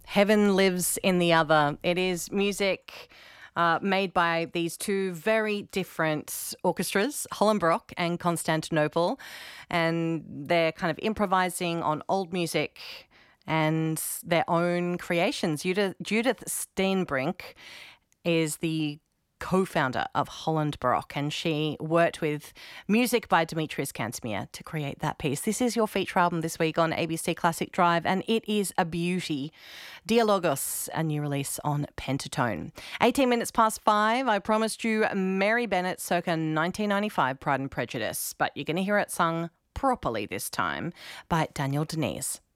Heaven Lives in the Other. It is music made by these two very different orchestras, Holland Baroque and Constantinople, and they're kind of improvising on old music and their own creations. Judith Steenbrink is the co-founder of Holland Baroque, and she worked with music by Demetrius Cantemir to create that piece. This is your feature album this week on ABC Classic Drive, and it is a beauty. Dialogos, a new release on Pentatone. 18 minutes past 5. I promised you Mary Bennett circa 1995 Pride and Prejudice, but you're going to hear it sung properly this time by Daniel Deniz.